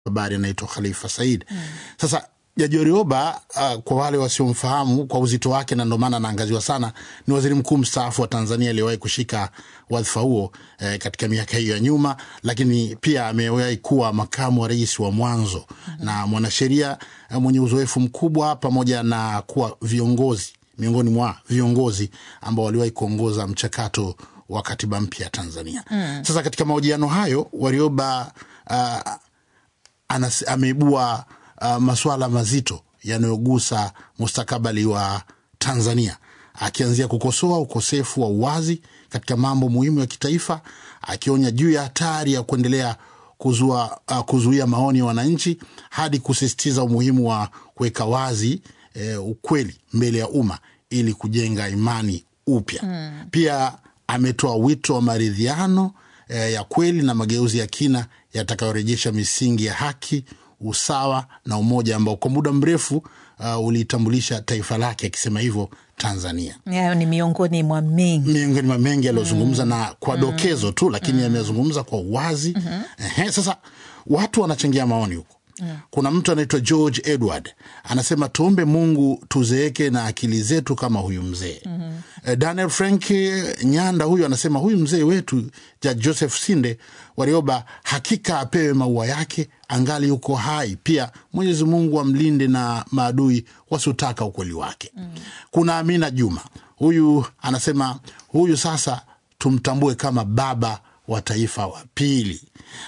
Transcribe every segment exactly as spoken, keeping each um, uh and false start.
habari anaitwa Khalifa Said. Mm. Sasa Jaji Warioba uh, kwa wale wasiomfahamu kwa uzito wake na ndio maana anaangaziwa sana, ni waziri mkuu mstaafu wa Tanzania aliyewahi kushika wadhifa huo eh, katika miaka hiyo ya nyuma, lakini pia amewahi kuwa makamu wa rais wa mwanzo. Mm-hmm. na mwanasheria uh, mwenye uzoefu mkubwa pamoja na kuwa viongozi miongoni mwa viongozi ambao waliwahi kuongoza mchakato wa katiba mpya ya Tanzania. Mm. Sasa katika mahojiano hayo Warioba uh, anas, ameibua Uh, masuala mazito yanayogusa mustakabali wa Tanzania, akianzia kukosoa ukosefu wa uwazi katika mambo muhimu ya kitaifa, akionya juu ya hatari ya kuendelea kuzua, uh, kuzuia maoni ya wananchi, hadi kusisitiza umuhimu wa kuweka wazi uh, ukweli mbele ya umma ili kujenga imani upya. Mm. Pia ametoa wito wa maridhiano uh, ya kweli na mageuzi ya kina yatakayorejesha misingi ya haki, usawa na umoja ambao kwa muda mrefu uh, ulitambulisha taifa lake, akisema hivyo Tanzania. Hayo ni miongoni mwa mengi. Miongoni mwa mengi aliyozungumza. Mm. na kwa mm. dokezo tu, lakini mm. amezungumza kwa uwazi. Mm-hmm. Ehe, sasa watu wanachangia maoni huko. Mm. Kuna mtu anaitwa George Edward anasema tuombe Mungu tuzeeke na akili zetu kama huyu mzee. Mm-hmm. eh, Daniel Frank Nyanda huyu anasema huyu mzee wetu Judge Joseph Sinde Warioba hakika apewe maua yake angali yuko hai, pia Mwenyezi Mungu amlinde na maadui wasutaka ukweli wake. Mm. Kuna Amina Juma huyu anasema huyu sasa tumtambue kama baba wa taifa wa pili.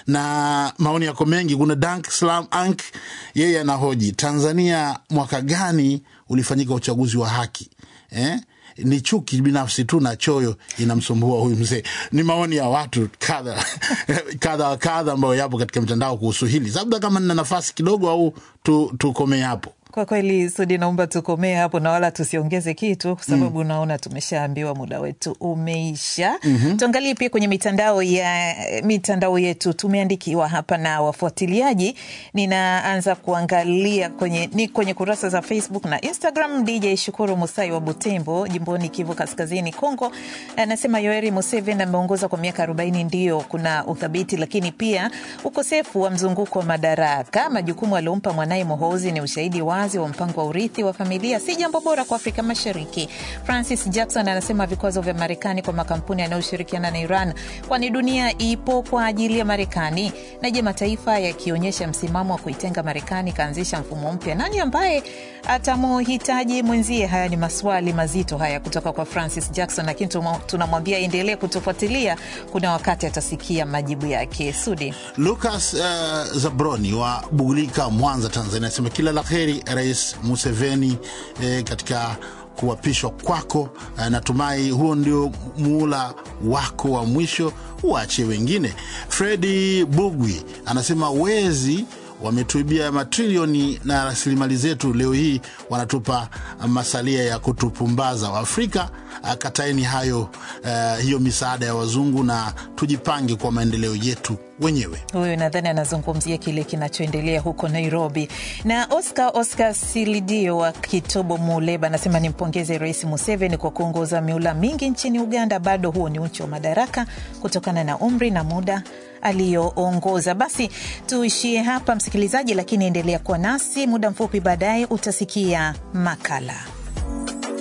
Na maoni yako mengi. Kuna Dank Slam Ank, yeye anahoji Tanzania mwaka gani ulifanyika uchaguzi wa haki? Eh? Ni chuki binafsi tu na choyo inamsumbua huyu mzee. Ni maoni ya watu kadha kadha kadha ambao yapo katika mtandao kuhusu hili. Labda kama nina nafasi kidogo au tu tukomee hapo. Kwa kweli Sudi, naomba tukomee hapo na wala tusiongeze kitu kwa sababu mm. naona tumeshaambiwa muda wetu umeisha. Mm-hmm. Tuangalie pia kwenye mitandao ya mitandao yetu, tumeandikiwa hapa na wafuatiliaji. Ninaanza kuangalia kwenye ni kwenye kurasa za Facebook na Instagram. D J Shukuru Musai wa Butembo, jimboni Kivu Kaskazini, Kongo, anasema Yoweri Museveni ameongoza kwa miaka arobaini, ndio kuna uthabiti, lakini pia ukosefu wa mzunguko wa madaraka. Majukumu aliyompa mwanae Muhoozi ni ushahidi wa wa mpango wa urithi wa familia, si jambo bora kwa Afrika Mashariki. Francis Jackson anasema vikwazo vya Marekani kwa makampuni yanayoshirikiana na Iran, kwani dunia ipo kwa ajili ya Marekani? Na je, mataifa yakionyesha msimamo wa kuitenga Marekani kaanzisha mfumo mpya, nani ambaye atamuhitaji mwenzie? Haya ni maswali mazito haya kutoka kwa Francis Jackson, lakini tunamwambia endelee kutufuatilia, kuna wakati atasikia majibu yake. Sudi. Lucas uh, Zabroni wa Bugulika, Mwanza, Tanzania, anasema kila laheri Rais Museveni eh, katika kuapishwa kwako. Eh, natumai huo ndio muula wako wa mwisho, uache wengine. Freddy Bugwi anasema wezi wametuibia matrilioni na rasilimali zetu, leo hii wanatupa masalia ya kutupumbaza. Wa Afrika kataeni hayo uh, hiyo misaada ya wazungu na tujipange kwa maendeleo yetu wenyewe. Huyu nadhani anazungumzia kile kinachoendelea huko Nairobi. Na Oscar Oscar Silidio wa Kitobo Muleba anasema nimpongeze Rais Museveni kwa kuongoza miula mingi nchini Uganda, bado huo ni uchu wa madaraka kutokana na umri na muda aliyoongoza. Basi tuishie hapa msikilizaji, lakini endelea kuwa nasi, muda mfupi baadaye utasikia makala.